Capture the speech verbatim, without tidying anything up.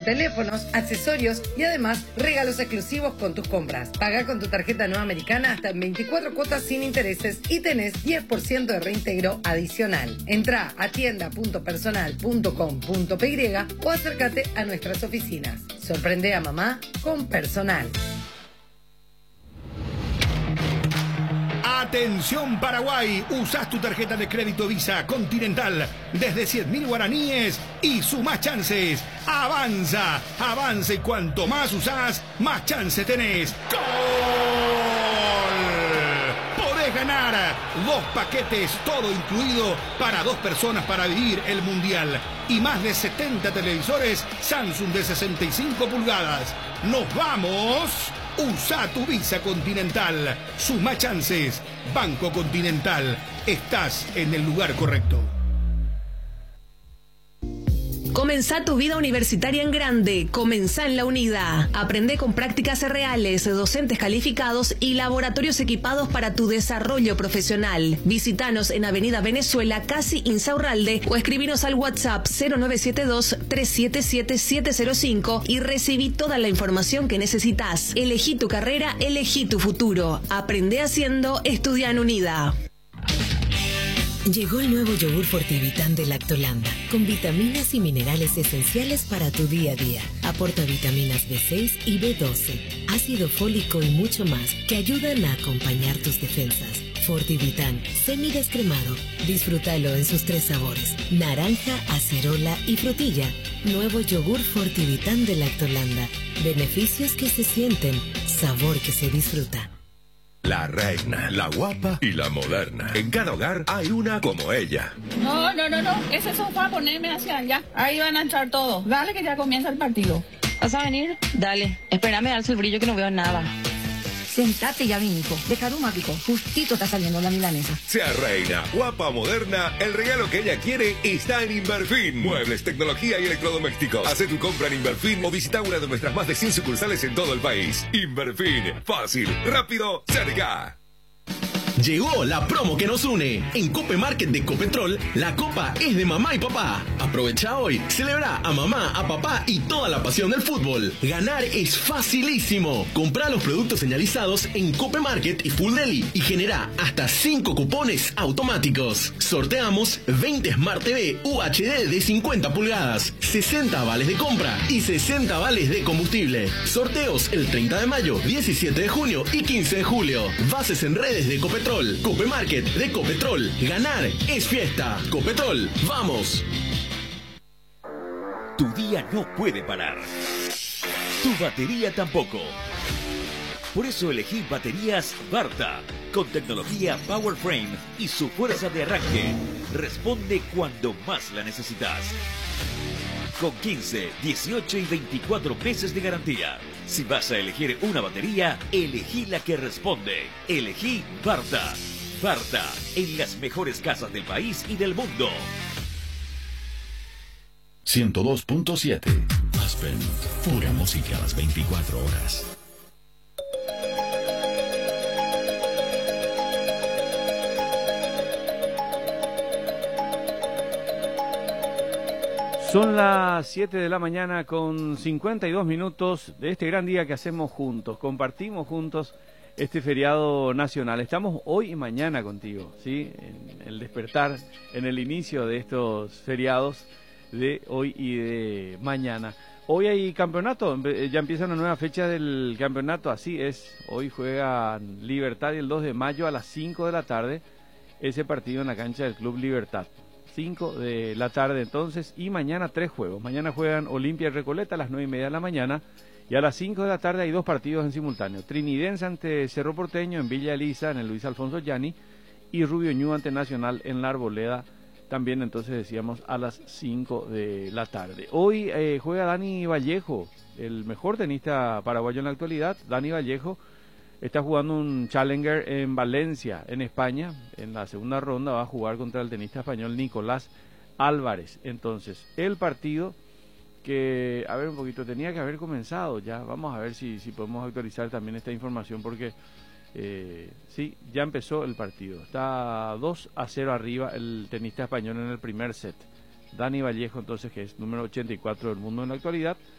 teléfonos, accesorios y además regalos exclusivos con tus compras. Paga con tu tarjeta Nueva Americana hasta en veinticuatro cuotas sin intereses y tenés diez por ciento de reintegro adicional. Entrá a tienda punto personal punto com punto p y o acércate a nuestras oficinas. Sorprende a mamá con Personal. Atención Paraguay, usás tu tarjeta de crédito Visa Continental desde cien mil guaraníes y sumás chances. Avanza, avanza y cuanto más usás, más chances tenés. ¡Gol! Podés ganar dos paquetes, todo incluido, para dos personas para vivir el Mundial y más de setenta televisores Samsung de sesenta y cinco pulgadas. ¡Nos vamos! Usa tu Visa Continental. Suma chances. Banco Continental. Estás en el lugar correcto. Comenzá tu vida universitaria en grande. Comenzá en la UNIDA. Aprende con prácticas reales, docentes calificados y laboratorios equipados para tu desarrollo profesional. Visítanos en Avenida Venezuela, casi Insaurralde, o escribinos al WhatsApp cero nueve siete dos, tres siete siete, siete cero cinco y recibí toda la información que necesitas. Elegí tu carrera, elegí tu futuro. Aprende haciendo, estudia en UNIDA. Llegó el nuevo yogur Fortivitán de Lactolanda, con vitaminas y minerales esenciales para tu día a día. Aporta vitaminas B seis y B doce, ácido fólico y mucho más que ayudan a acompañar tus defensas. Fortivitán, semidescremado. Disfrútalo en sus tres sabores: naranja, acerola y frutilla. Nuevo yogur Fortivitán de Lactolanda. Beneficios que se sienten, sabor que se disfruta. La reina, la guapa y la moderna. En cada hogar hay una como ella. No, no, no, no. Ese sofá ponerme hacia allá. Ahí van a entrar todos. Dale que ya comienza el partido. ¿Vas a venir? Dale. Espérame, darse el brillo que no veo nada. Sentate ya, mi hijo. Dejar un mágico. Justito está saliendo la milanesa. Sea reina, guapa o moderna, el regalo que ella quiere está en Inverfin. Muebles, tecnología y electrodomésticos. Haz tu compra en Inverfin o visita una de nuestras más de cien sucursales en todo el país. Inverfin. Fácil, rápido, cerca. Llegó la promo que nos une. En Cope Market de Copetrol, la copa es de mamá y papá. Aprovecha hoy, celebra a mamá, a papá y toda la pasión del fútbol. Ganar es facilísimo. Comprá los productos señalizados en Cope Market y Full Deli y genera hasta cinco cupones automáticos. Sorteamos veinte Smart T V U H D de cincuenta pulgadas, sesenta vales de compra y sesenta vales de combustible. Sorteos el treinta de mayo, diecisiete de junio y quince de julio. Bases en redes de Copetrol. Cope Market de Copetrol. Ganar es fiesta. Copetrol, vamos. Tu día no puede parar. Tu batería tampoco. Por eso elegí baterías Varta, con tecnología Power Frame y su fuerza de arranque. Responde cuando más la necesitas. Con quince, dieciocho y veinticuatro meses de garantía. Si vas a elegir una batería, elegí la que responde. Elegí Varta. Varta, en las mejores casas del país y del mundo. ciento dos punto siete. Aspen, pura música a las veinticuatro horas. Son las siete de la mañana con cincuenta y dos minutos de este gran día que hacemos juntos. Compartimos juntos este feriado nacional. Estamos hoy y mañana contigo, ¿sí? En el despertar, en el inicio de estos feriados de hoy y de mañana. Hoy hay campeonato, ya empieza una nueva fecha del campeonato, así es. Hoy juegan Libertad y el dos de mayo a las cinco de la tarde, ese partido en la cancha del Club Libertad. cinco de la tarde entonces, y mañana tres juegos. Mañana juegan Olimpia y Recoleta a las nueve y media de la mañana, y a las cinco de la tarde hay dos partidos en simultáneo. Trinidense ante Cerro Porteño en Villa Elisa, en el Luis Alfonso Llani, y Rubio Ñu ante Nacional en la Arboleda, también entonces decíamos a las cinco de la tarde. Hoy eh, juega Dani Vallejo, el mejor tenista paraguayo en la actualidad. Dani Vallejo está jugando un Challenger en Valencia, en España. En la segunda ronda va a jugar contra el tenista español Nicolás Álvarez. Entonces, el partido que, a ver un poquito, tenía que haber comenzado ya. Vamos a ver si, si podemos actualizar también esta información porque eh, sí, ya empezó el partido. Está dos a cero arriba el tenista español en el primer set. Dani Vallejo, entonces, que es número ochenta y cuatro del mundo en la actualidad,